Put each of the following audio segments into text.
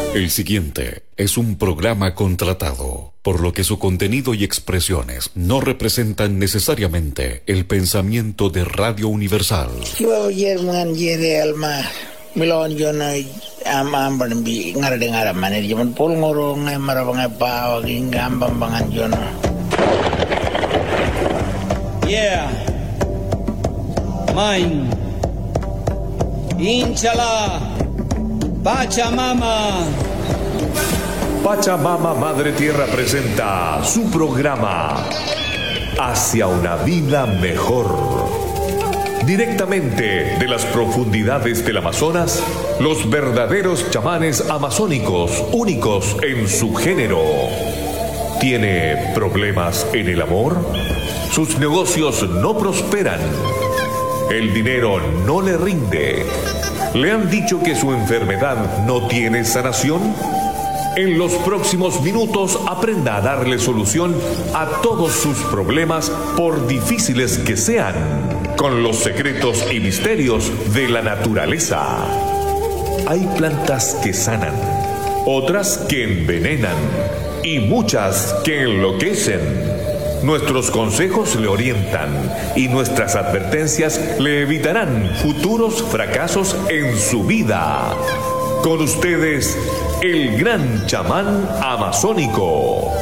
El siguiente es un programa contratado, por lo que su contenido y expresiones no representan necesariamente el pensamiento de Radio Universal. Yeah, mine, Inchala, Pachamama. Pachamama Madre Tierra presenta su programa Hacia una vida mejor. Directamente de las profundidades del Amazonas, los verdaderos chamanes amazónicos, únicos en su género. ¿Tiene problemas en el amor? Sus negocios no prosperan. El dinero no le rinde. ¿Le han dicho que su enfermedad no tiene sanación? En los próximos minutos aprenda a darle solución a todos sus problemas, por difíciles que sean, con los secretos y misterios de la naturaleza. Hay plantas que sanan, otras que envenenan y muchas que enloquecen. Nuestros consejos le orientan y nuestras advertencias le evitarán futuros fracasos en su vida. Con ustedes, el gran chamán amazónico.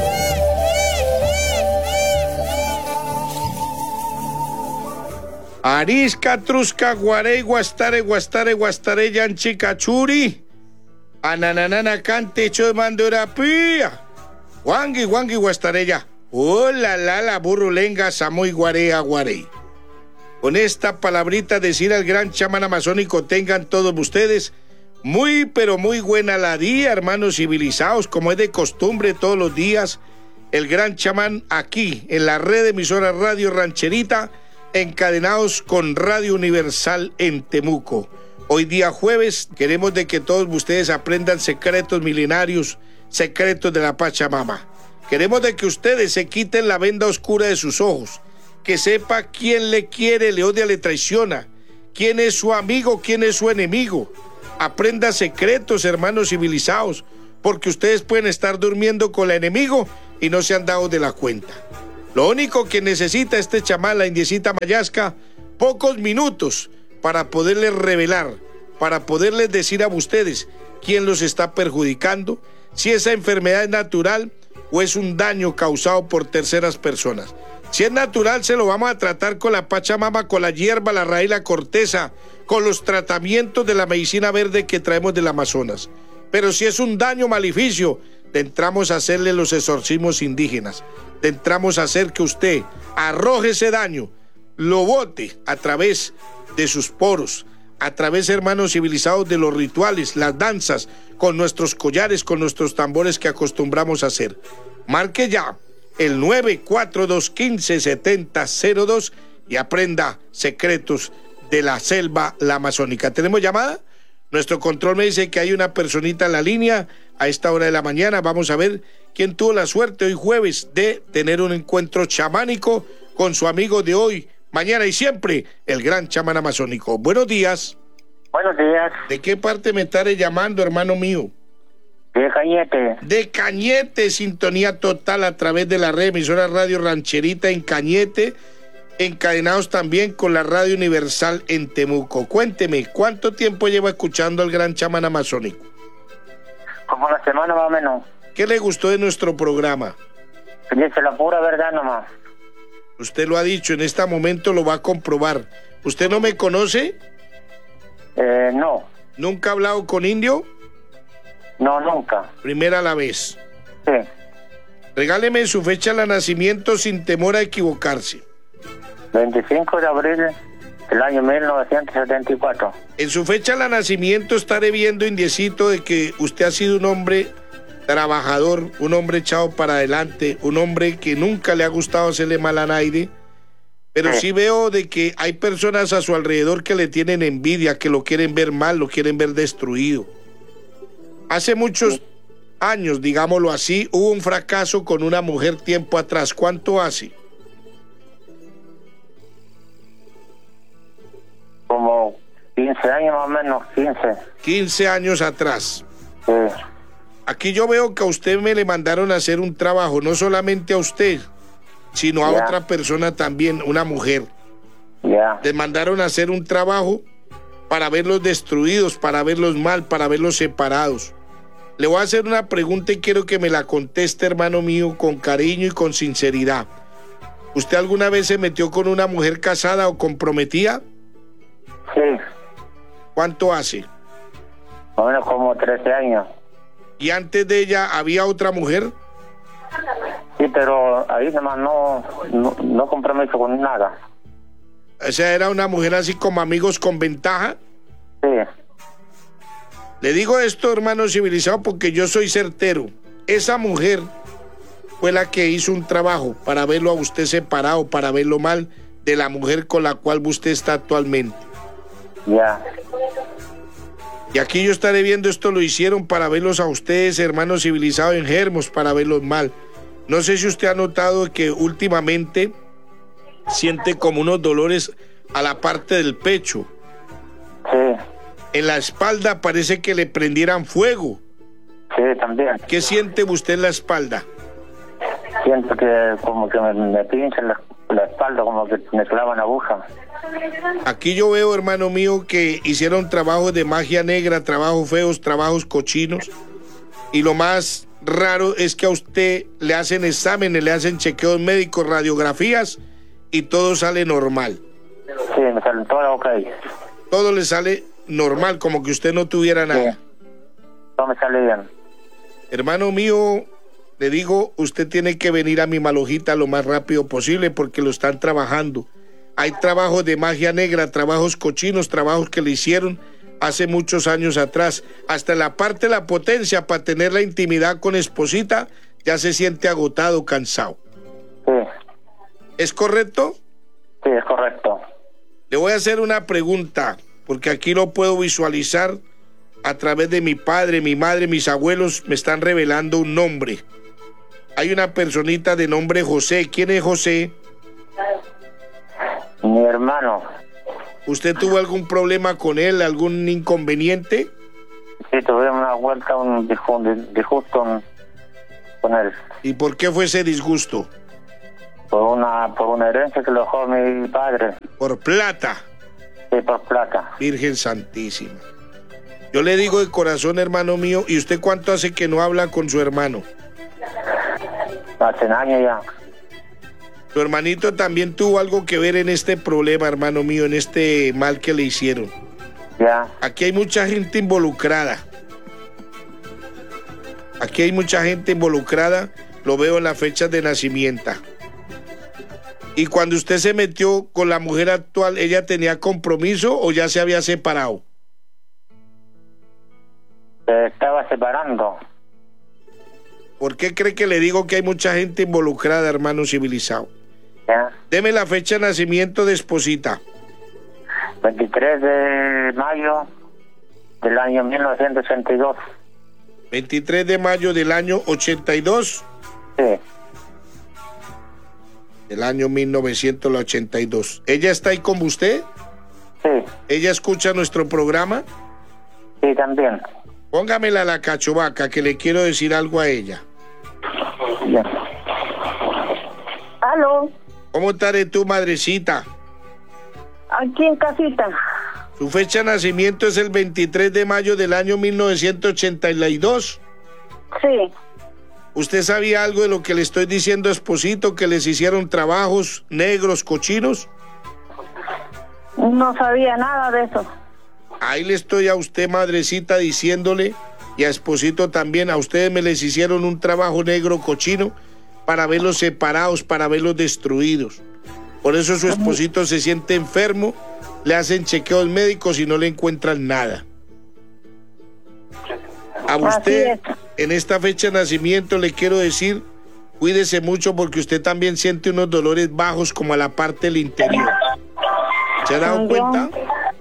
Arisca, Trusca, Guarey, Guastare, Guastare, Guastare, Yanchicachuri, Ananana, Cante, Chodmandura, Pía, Wangi, Wangi, Guastareya. Hola, la burrulenga, Samoy, Guarea, Guarey. Con esta palabrita decir al gran chamán amazónico, tengan todos ustedes muy, pero muy buena la día, hermanos civilizados, como es de costumbre todos los días, el gran chamán aquí, en la red de emisoras Radio Rancherita, encadenados con Radio Universal en Temuco. Hoy día jueves, queremos de que todos ustedes aprendan secretos milenarios, secretos de la Pachamama. Queremos de que ustedes se quiten la venda oscura de sus ojos, que sepa quién le quiere, le odia, le traiciona, quién es su amigo, quién es su enemigo. Aprenda secretos, hermanos civilizados, porque ustedes pueden estar durmiendo con el enemigo y no se han dado de la cuenta. Lo único que necesita este chamán, la indiecita Mayasca, pocos minutos para poderles revelar, para poderles decir a ustedes quién los está perjudicando, si esa enfermedad es natural o es un daño causado por terceras personas. Si es natural, se lo vamos a tratar con la Pachamama, con la hierba, la raíz, la corteza, con los tratamientos de la medicina verde que traemos del Amazonas. Pero si es un daño maleficio, entramos a hacerle los exorcismos indígenas. Entramos a hacer que usted arroje ese daño, lo bote a través de sus poros, a través, hermanos civilizados, de los rituales, las danzas, con nuestros collares, con nuestros tambores que acostumbramos a hacer. Marque ya el 942157002 y aprenda secretos de la selva la amazónica. ¿Tenemos llamada? Nuestro control me dice que hay una personita en la línea a esta hora de la mañana. Vamos a ver quién tuvo la suerte hoy jueves de tener un encuentro chamánico con su amigo de hoy, mañana y siempre, el gran chamán amazónico. Buenos días. Buenos días. ¿De qué parte me estaré llamando, hermano mío? De Cañete. De Cañete, sintonía total a través de la red emisora Radio Rancherita en Cañete, encadenados también con la Radio Universal en Temuco. Cuénteme, ¿cuánto tiempo lleva escuchando al gran chamán amazónico? Como una semana más o menos. ¿Qué le gustó de nuestro programa? Dice la pura verdad nomás. Usted lo ha dicho, en este momento lo va a comprobar. ¿Usted no me conoce? No. ¿Nunca ha hablado con indio? No, nunca. Primera la vez. Sí. Regáleme su fecha de nacimiento sin temor a equivocarse. 25 de abril del año 1974. En su fecha de nacimiento estaré viendo, indiecito, de que usted ha sido un hombre trabajador, un hombre echado para adelante, un hombre que nunca le ha gustado hacerle mal a nadie, pero sí veo de que hay personas a su alrededor que le tienen envidia, que lo quieren ver mal, lo quieren ver destruido. Hace muchos años, digámoslo así, hubo un fracaso con una mujer tiempo atrás. ¿Cuánto hace? Como 15 años más o menos, 15. 15 años atrás. Sí. Aquí yo veo que a usted me le mandaron a hacer un trabajo, no solamente a usted, sino a Ya. otra persona también, una mujer. Ya. Les mandaron a hacer un trabajo para verlos destruidos, para verlos mal, para verlos separados. Le voy a hacer una pregunta y quiero que me la conteste, hermano mío, con cariño y con sinceridad. ¿Usted alguna vez se metió con una mujer casada o comprometida? Sí. ¿Cuánto hace? Bueno, como 13 años. ¿Y antes de ella había otra mujer? Sí, pero ahí nomás no compromiso con nada. O sea, era una mujer así como amigos con ventaja. Sí. Le digo esto, hermano civilizado, porque yo soy certero. Esa mujer fue la que hizo un trabajo para verlo a usted separado, para verlo mal de la mujer con la cual usted está actualmente. Ya. Y aquí yo estaré viendo esto, lo hicieron para verlos a ustedes, hermanos civilizados, enfermos, para verlos mal. No sé si usted ha notado que últimamente siente como unos dolores a la parte del pecho. Sí. En la espalda parece que le prendieran fuego. Sí, también. ¿Qué siente usted en la espalda? Siento que como que me pinchan la espalda, como que me clavan aguja. Aquí yo veo, hermano mío, que hicieron trabajos de magia negra, trabajos feos, trabajos cochinos. Y lo más raro es que a usted le hacen exámenes, le hacen chequeos médicos, radiografías y todo sale normal. Sí, me salen todas ok. Todo le sale normal, como que usted no tuviera nada. Sí. Todo me sale bien. Hermano mío, le digo, usted tiene que venir a mi Malojita lo más rápido posible porque lo están trabajando. Hay trabajos de magia negra, trabajos cochinos, trabajos que le hicieron hace muchos años atrás. Hasta la parte de la potencia para tener la intimidad con esposita ya se siente agotado, cansado. Sí. ¿Es correcto? Sí, es correcto. Le voy a hacer una pregunta, porque aquí lo puedo visualizar a través de mi padre, mi madre, mis abuelos me están revelando un nombre. Hay una personita de nombre José. ¿Quién es José? Mi hermano. ¿Usted tuvo algún problema con él, algún inconveniente? Sí, tuve una vuelta, un disgusto con él. ¿Y por qué fue ese disgusto? Por una herencia que le dejó mi padre. Por plata. Sí, por plata. Virgen Santísima. Yo le digo de corazón, hermano mío, ¿y usted cuánto hace que no habla con su hermano? Hace años ya. Su hermanito también tuvo algo que ver en este problema, hermano mío, en este mal que le hicieron. Ya. Aquí hay mucha gente involucrada. Aquí hay mucha gente involucrada, lo veo en las fechas de nacimiento. Y cuando usted se metió con la mujer actual, ¿ella tenía compromiso o ya se había separado? Se estaba separando. ¿Por qué cree que le digo que hay mucha gente involucrada, hermano civilizado? Ya. Deme la fecha de nacimiento de esposita. 23 de mayo del año 1982. 23 de mayo del año 82. Sí. Del año 1982. ¿Ella está ahí con usted? Sí. ¿Ella escucha nuestro programa? Sí, también. Póngamela a la cachovaca, que le quiero decir algo a ella. Ya. Aló, ¿Cómo estaré tú, madrecita? aquí en casita. Su fecha de nacimiento es el 23 de mayo del año 1982. Sí, ¿Usted sabía algo de lo que le estoy diciendo, esposito, que les hicieron trabajos negros, cochinos? no sabía nada de eso. Ahí le estoy a usted, madrecita, diciéndole, y a esposito también, a ustedes me les hicieron un trabajo negro, cochino, para verlos separados, para verlos destruidos. Por eso su esposito se siente enfermo, le hacen chequeos médicos y no le encuentran nada. A usted, Así es. en esta fecha de nacimiento, le quiero decir, cuídese mucho porque usted también siente unos dolores bajos como a la parte del interior. ¿Se ha dado Ya. cuenta?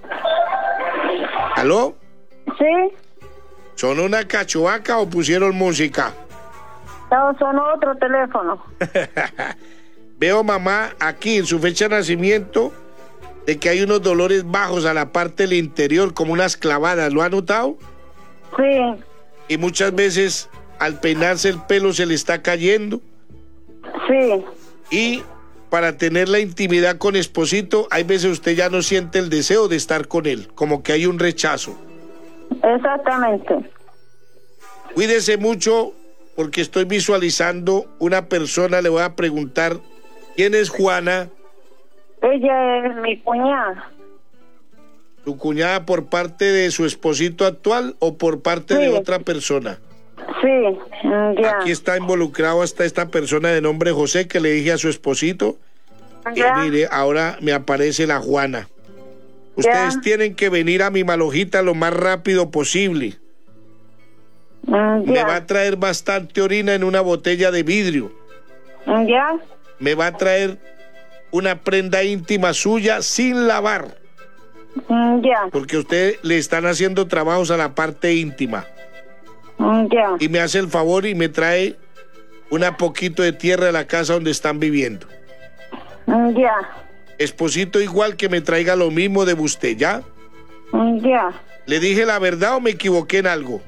¿Aló? Sí, ¿Son una cachovaca o pusieron música? no, son otro teléfono. Veo, mamá, aquí en su fecha de nacimiento, de que hay unos dolores bajos a la parte del interior, como unas clavadas. ¿Lo ha notado? Sí, Y muchas veces al peinarse el pelo se le está cayendo. Sí. Y para tener la intimidad con esposito, hay veces usted ya no siente el deseo de estar con él, como que hay un rechazo. Exactamente. Cuídese mucho porque estoy visualizando una persona, le voy a preguntar, ¿quién es Juana? Ella es mi cuñada. ¿Tu cuñada por parte de su esposito actual o por parte de otra persona? Sí, ya. Aquí está involucrado hasta esta persona de nombre José que le dije a su esposito. Ya. Y mire, ahora me aparece la Juana. Ustedes tienen que venir a mi Malojita lo más rápido posible. Me va a traer bastante orina en una botella de vidrio. Ya. Me va a traer una prenda íntima suya sin lavar. Ya. Porque a usted le están haciendo trabajos a la parte íntima. Ya. Y me hace el favor y me trae una poquito de tierra de la casa donde están viviendo. Ya. Esposito, igual que me traiga lo mismo de usted, ¿ya? Ya. ¿Le dije la verdad o me equivoqué en algo?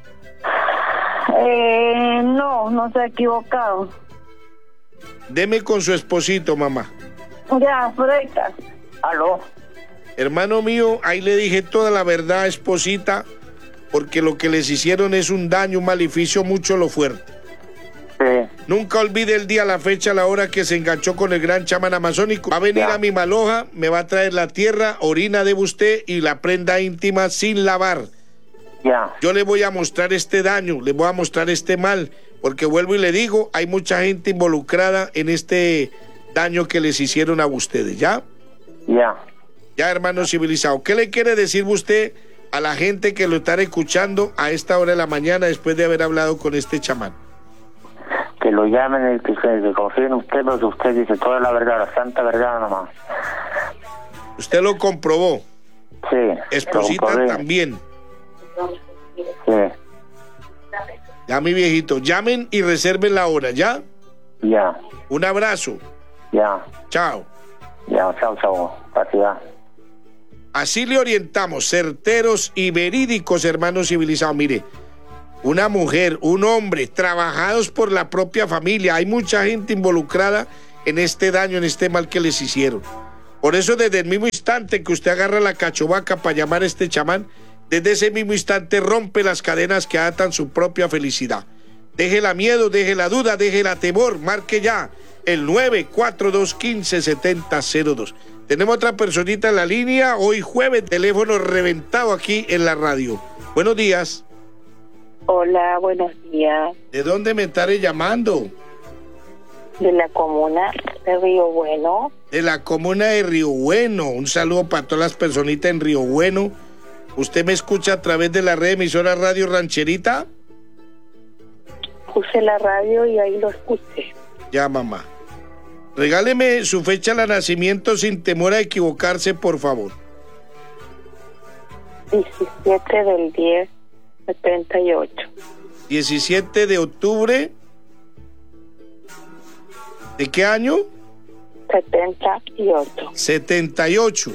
No se ha equivocado. Deme con su esposito, mamá. Ya, fresca. ¿Aló? Hermano mío, ahí le dije toda la verdad, esposita, porque lo que les hicieron es un daño, un maleficio mucho lo fuerte. Sí. Nunca olvide el día, la fecha, la hora que se enganchó con el gran chamán amazónico. Va a venir a mi Maloja, me va a traer la tierra, orina de usted y la prenda íntima sin lavar. Ya. Yo le voy a mostrar este daño, le voy a mostrar este mal, porque vuelvo y le digo, hay mucha gente involucrada en este daño que les hicieron a ustedes, ¿ya? Ya. Ya, hermano civilizado. ¿Qué le quiere decir usted a la gente que lo está escuchando a esta hora de la mañana después de haber hablado con este chamán? Que lo llamen y que confíen en usted, porque usted dice toda la verdad, la santa verdad nomás. Usted lo comprobó. Sí. Esposita también. Sí. Ya, mi viejito, llamen y reserven la hora, ¿ya? Ya. Un abrazo. Ya. Chao. Ya, chao. Gracias. Así le orientamos, certeros y verídicos, hermanos civilizados. Mire, una mujer, un hombre, trabajados por la propia familia. Hay mucha gente involucrada en este daño, en este mal que les hicieron. Por eso, desde el mismo instante que usted agarra la cachovaca para llamar a este chamán, desde ese mismo instante rompe las cadenas que atan su propia felicidad. Deje la miedo, deje la duda, deje la temor. Marque ya el 942157002. Tenemos otra personita en la línea. Hoy jueves, teléfono reventado aquí en la radio. Buenos días. Hola, buenos días. ¿De dónde me estaré llamando? De la comuna de Río Bueno. De la comuna de Río Bueno. Un saludo para todas las personitas en Río Bueno. ¿Usted me escucha a través de la red emisora Radio Rancherita? Puse la radio y ahí lo escuché. Ya, mamá. Regáleme su fecha de nacimiento sin temor a equivocarse, por favor. 17 del 10, 78. 17 de octubre. ¿De qué año? 78. 78.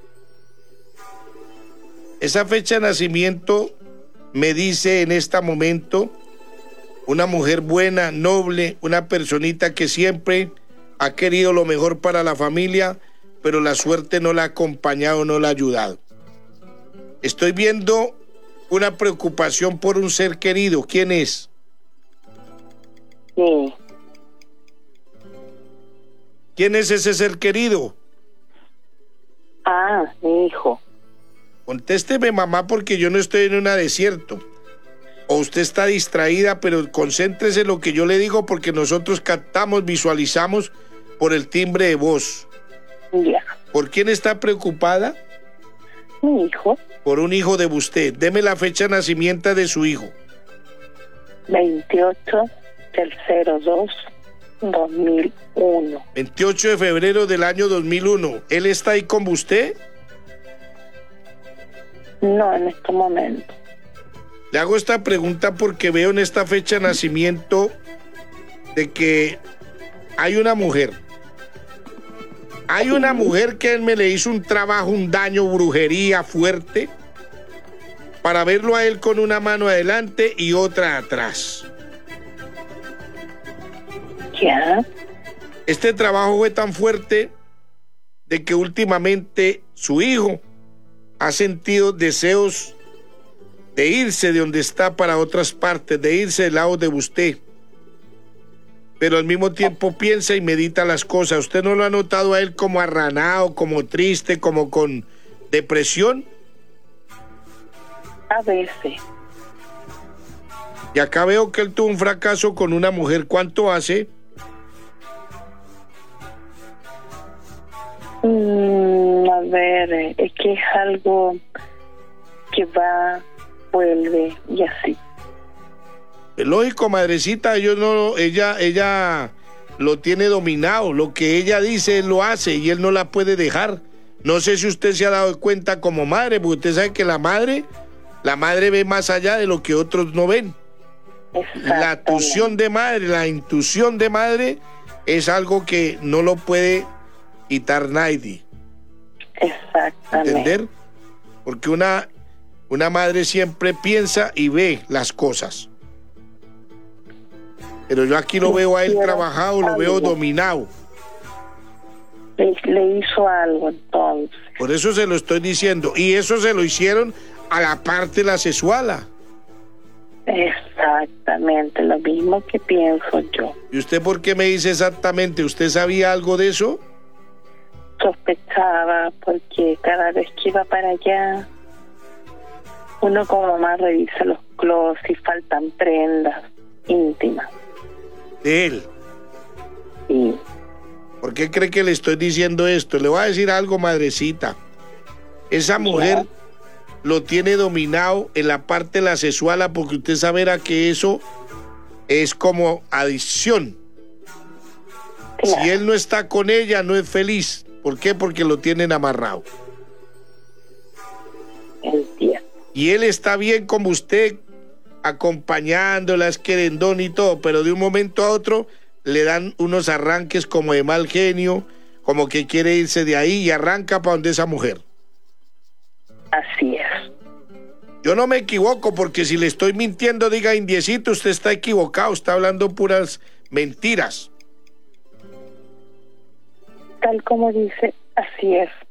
Esa fecha de nacimiento me dice en este momento una mujer buena, noble, una personita que siempre ha querido lo mejor para la familia, pero la suerte no la ha acompañado, no la ha ayudado. Estoy viendo una preocupación por un ser querido. ¿Quién es? Sí. ¿Quién es ese ser querido? Ah, mi hijo. Contésteme, mamá, porque yo no estoy en un desierto. O usted está distraída, pero concéntrese en lo que yo le digo, porque nosotros captamos, visualizamos por el timbre de voz. Ya. ¿Por quién está preocupada? Mi hijo. Por un hijo de usted. Deme la fecha de nacimiento de su hijo. 28 del 02 2001. 28 de febrero del año 2001. ¿Él está ahí con usted? No, en este momento. Le hago esta pregunta porque veo en esta fecha de nacimiento de que hay una mujer. Hay una mujer que él me le hizo un trabajo, un daño, brujería fuerte, para verlo a él con una mano adelante y otra atrás. Ya. Este trabajo fue tan fuerte de que últimamente su hijo ha sentido deseos de irse de donde está para otras partes, de irse del lado de usted. Pero al mismo tiempo piensa y medita las cosas. ¿Usted no lo ha notado a él como arranado, como triste, como con depresión? A veces. Y acá veo que él tuvo un fracaso con una mujer. ¿Cuánto hace? A ver, es que es algo que va, vuelve y así. Es lógico, madrecita, ella lo tiene dominado. Lo que ella dice, él lo hace y él no la puede dejar. No sé si usted se ha dado cuenta como madre, porque usted sabe que la madre ve más allá de lo que otros no ven. La tuición de madre, la intuición de madre es algo que no lo puede quitar nadie. Exactamente. ¿Entender? Porque una madre siempre piensa y ve las cosas. Pero yo aquí lo veo a él trabajado, lo veo dominado. Le hizo algo entonces. Por eso se lo estoy diciendo. Y eso se lo hicieron a la parte de la sexuala. Exactamente, lo mismo que pienso yo. ¿Y usted por qué me dice exactamente? ¿Usted sabía algo de eso? Sospechaba porque cada vez que iba para allá, uno como mamá revisa los closets y faltan prendas íntimas. De él. Sí. ¿Por qué cree que le estoy diciendo esto? Le voy a decir algo, madrecita. Esa mujer lo tiene dominado en la parte de la sexuala, porque usted sabrá que eso es como adicción. Claro. Si él no está con ella, no es feliz. ¿Por qué? Porque lo tienen amarrado. Entiendo. Y él está bien como usted, acompañándola, es querendón y todo, pero de un momento a otro le dan unos arranques como de mal genio, como que quiere irse de ahí y arranca para donde esa mujer. Así es. Yo no me equivoco, porque si le estoy mintiendo, diga, indiecito, usted está equivocado, está hablando puras mentiras. Tal como dice, así es.